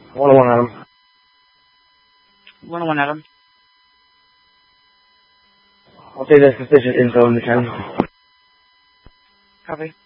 101 Adam. 101 Adam. I'll take that suspicious info in the town. Copy.